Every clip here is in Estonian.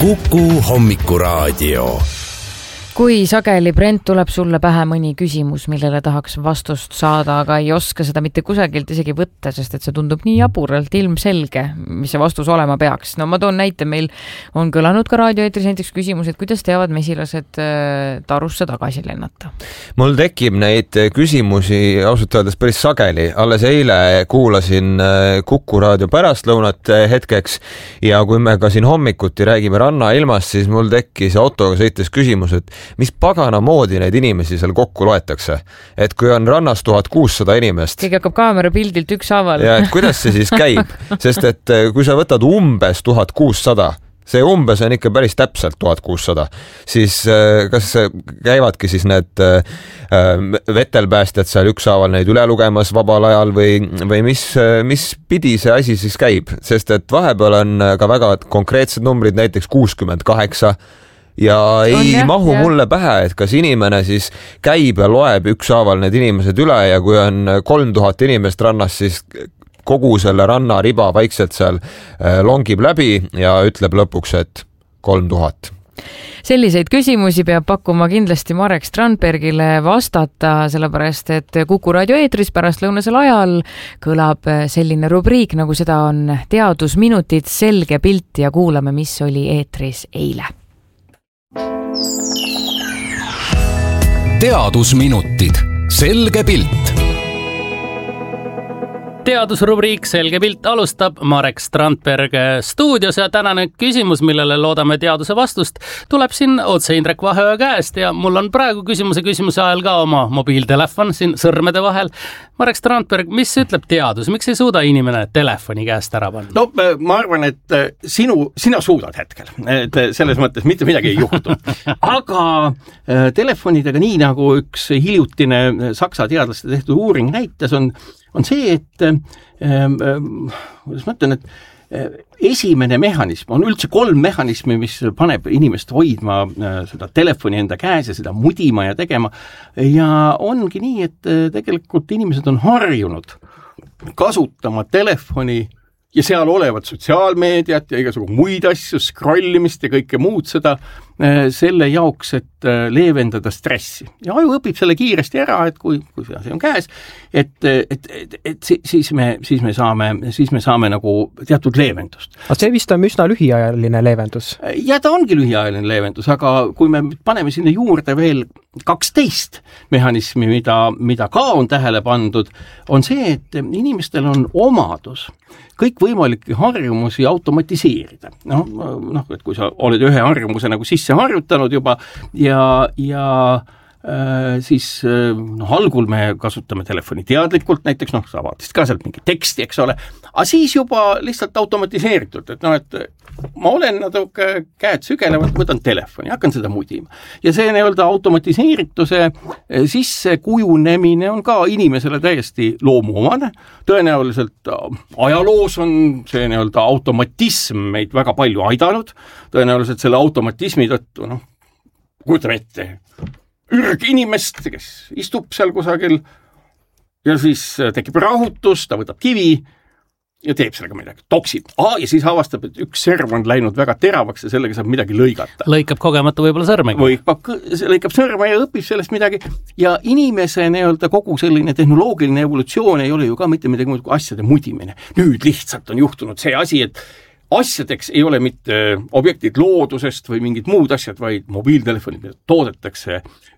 Kuku Hommikuraadio. Kui sageli, Brent, tuleb sulle pähe mõni küsimus, millele tahaks vastust saada, aga ei oska seda mitte kusagilt isegi võtta, sest et see tundub nii jaburalt ilmselge, mis see vastus olema peaks. No ma toon näite, meil on kõlanud ka raadioeetris näiteks küsimus, et kuidas teavad mesilased tarusse tagasi lennata? Mul tekib neid küsimusi ausalt öeldes päris sageli. Alles eile kuulasin Kuku raadio pärastlõunat hetkeks ja kui me ka siin hommikuti räägime rannailmast, siis mul tekkis autoga sõites küsimus, et mis pagana moodi neid inimesi seal kokku loetakse. Et kui on rannas 1600 inimest. Keegi hakkab kaamera pildilt ükshaaval. Ja et kuidas see siis käib? Sest et kui sa võtad umbes 1600, see umbes on ikka päris täpselt 1600, siis kas käivadki siis need vetelpäästjad seal ükshaaval neid üle lugemas vabal ajal või mis pidi see asi siis käib? Sest et vahepeal on ka väga konkreetsed numbrid, näiteks 68, ja mahu mulle pähe, et kas inimene siis käib ja loeb ükshaaval need inimesed üle ja kui on 3000 inimest rannas, siis kogu selle rannariba vaikselt seal longib läbi ja ütleb lõpuks, et 3000. Selliseid küsimusi peab pakkuma kindlasti Marek Strandbergile vastata, sellepärast et Kuku raadio eetris pärastlõunasel ajal kõlab selline rubriik, nagu seda on teadusminutid, selge pilt ja kuulame, mis oli eetris eile. Teadusminutid, selge pilt. Teadusrubriik Selge pilt alustab Marek Strandberg stuudios ja tänane küsimus, millele loodame teaduse vastust, tuleb siin otse Indrek Vaheoja käest ja mul on praegu küsimuse ajal ka oma mobiiltelefon siin sõrmede vahel. Marek Strandberg, mis ütleb teadus? Miks ei suuda inimene telefoni käest ära panna? No ma arvan, et sina suudad hetkel, et selles mõttes mitte midagi ei juhtu. Aga telefonidega, nii nagu üks hiljutine Saksa teadlaste tehtud uuring näitas, on see, et kuidas ma ütlen, et esimene mehhanism on üldse 3 mehhanismi, mis paneb inimest hoidma seda telefoni enda käes ja seda mudima ja tegema. Ja ongi nii, et tegelikult inimesed on harjunud kasutama telefoni ja seal olevat sotsiaalmeediat ja igasugu muid asju, scrollimist ja kõike muud seda selle jaoks, et leevendada stressi. Ja aju õpib selle kiiresti ära, et kui see on käes, et siis me saame nagu teatud leevendust. Aga see vist on üsna lühiajaline leevendus. Ja ta ongi lühiajaline leevendus, aga kui me paneme sinna juurde veel 12 mehhanismi, mida ka on tähele pandud, on see, et inimestel on omadus kõik võimalikke harjumusi automatiseerida. Et kui sa oled ühe harjumuse nagu sisse harjutanud juba ja siis algul me kasutame telefoni teadlikult, näiteks sa vaatasid ka sealt mingi teksti, eks ole, aga siis juba lihtsalt automatiseeritud, et ma olen natuke käed sügelevad, võtan telefoni, hakkan seda mudima. Ja see automatiseerituse sisse kujunemine on ka inimesele täiesti loomuomane. Tõenäoliselt ajaloos on see automatism meid väga palju aidanud. Tõenäoliselt selle automatismi tõttu, kujutame ette, ürginimest, kes istub seal kusagil ja siis tekib rahutus, ta võtab kivi ja teeb sellega midagi, toksib. Ja siis avastab, et üks serv on läinud väga teravaks ja sellega saab midagi lõigata. Lõikab kogemata võib-olla sõrmegi. Lõikab sõrme ja õpib sellest midagi. Ja inimese kogu selline tehnoloogiline evolutsioon ei ole ju ka mitte midagi muud kui asjade mudimine. Nüüd lihtsalt on juhtunud see asi, et asjadeks ei ole mitte objektid loodusest või mingid muud asjad, vaid mobiiltelefonid, mida toodetakse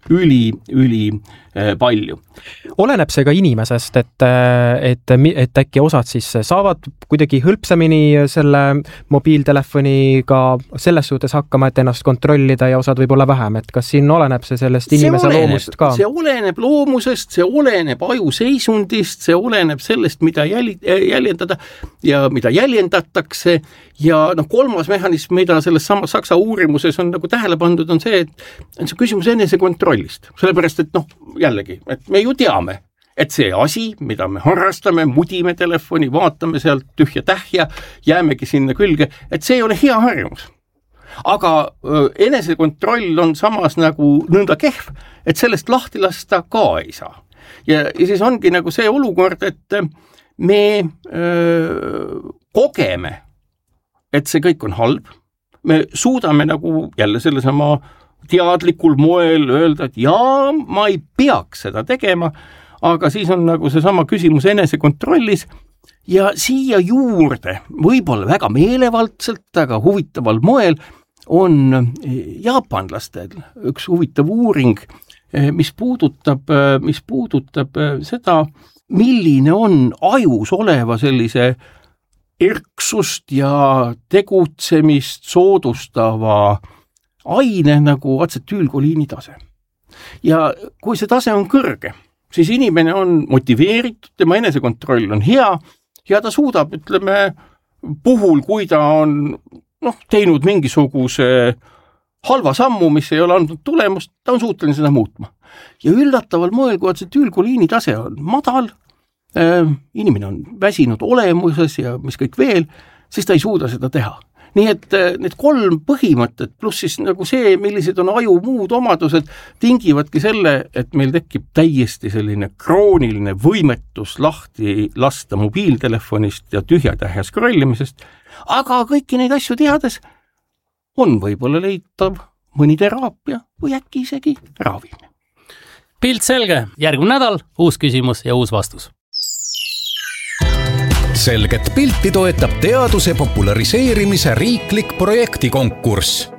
üli palju. Oleneb see ka inimesest, et äkki osad siis saavad kuidagi hõlpsamini selle mobiiltelefoniga selles suhtes hakkama, et ennast kontrollida ja osad võib olla vähem, et kas siin oleneb see sellest inimese loomust ka? See oleneb loomusest, see oleneb aju seisundist, see oleneb sellest, mida jäljendada ja mida jäljendatakse ja kolmas mehhanism, mida selles samas Saksa uurimuses on tähele pandud, on see, et on see küsimus enese kontrollist. Sellepärast, et jällegi, et me ju teame, et see asi, mida me harrastame, mudime telefoni, vaatame sealt tühja tähja, jäämegi sinna külge, et see ei ole hea harjumus. Aga enesekontroll on samas nagu nõnda kehv, et sellest lahti lasta ka ei saa. Ja siis ongi nagu see olukord, et me kogeme, et see kõik on halb. me suudame nagu jälle sellesama teadlikul moel öelda, et jaa, ma ei peaks seda tegema, aga siis on nagu seesama küsimus enesekontrollis ja siia juurde võib-olla väga meelevaldselt, väga huvitaval moel on jaapanlastel üks huvitav uuring, mis puudutab seda, milline on ajus oleva sellise erksust ja tegutsemist soodustava aine nagu atsetüülkoliini tase. Ja kui see tase on kõrge, siis inimene on motiveeritud, tema enesekontroll on hea ja ta suudab, ütleme, puhul, kui ta on teinud mingisuguse halva sammu, mis ei ole andnud tulemust, ta on suuteline seda muutma. Ja üllataval moel, kui atsetüülkoliini tase on madal, inimene on väsinud olemuses ja mis kõik veel, siis ta ei suuda seda teha. Nii et need 3 põhimõtted, pluss siis nagu see, millised on aju muud omadused, tingivadki selle, et meil tekib täiesti selline krooniline võimetus lahti lasta mobiiltelefonist ja tühja-tähja scrollimisest, aga kõiki neid asju teades on võib-olla leitav mõni teraapia või äkki isegi ravim. Pilt selge, järgmine nädal uus küsimus ja uus vastus. Selget pilti toetab teaduse populariseerimise riiklik projektikonkurss.